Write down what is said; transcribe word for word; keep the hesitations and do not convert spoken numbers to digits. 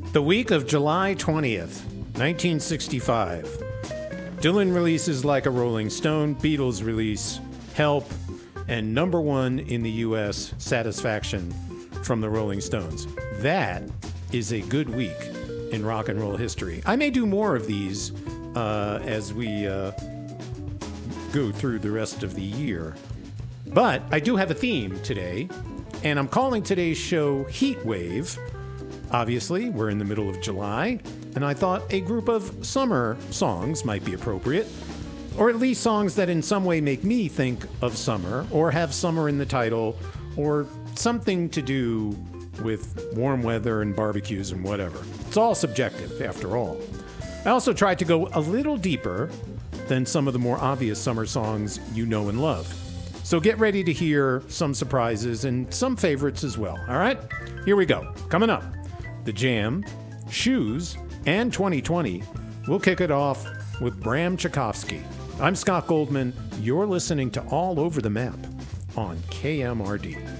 The week of July twentieth, nineteen sixty-five, Dylan releases Like a Rolling Stone, Beatles release Help, and number one in the U S, Satisfaction from the Rolling Stones. That is a good week in rock and roll history. I may do more of these uh, as we uh, go through the rest of the year. But I do have a theme today, and I'm calling today's show Heat Wave. Obviously, we're in the middle of July, and I thought a group of summer songs might be appropriate, or at least songs that in some way make me think of summer, or have summer in the title, or something to do with warm weather and barbecues and whatever. It's all subjective, after all. I also tried to go a little deeper than some of the more obvious summer songs you know and love. So get ready to hear some surprises and some favorites as well, all right? Here we go. Coming up, The Jam, Shoes, and twenty twenty. We'll kick it off with Bram Tchaikovsky. I'm Scott Goldman. You're listening to All Over the Map on K M R D.